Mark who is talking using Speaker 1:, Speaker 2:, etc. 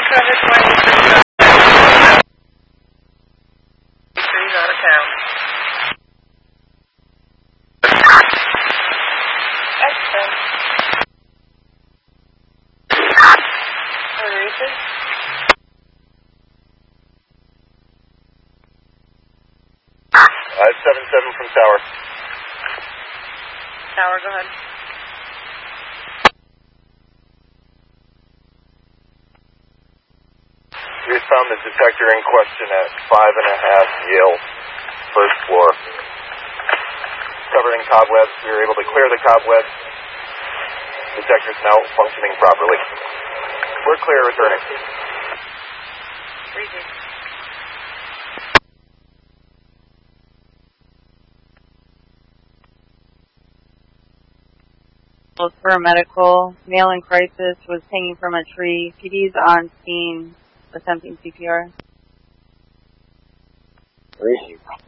Speaker 1: Trees out of town. Excellent. Reason?
Speaker 2: 577 from Tower.
Speaker 1: Tower, go ahead.
Speaker 2: We found the detector in question at 5.5 Yale, first floor. Covered in cobwebs, we were able to clear the cobwebs. Detector's now functioning properly. We're clear, returning.
Speaker 1: Reason.
Speaker 3: Paramedical, male in crisis, was hanging from a tree. PD's on scene, attempting CPR.
Speaker 2: Reason.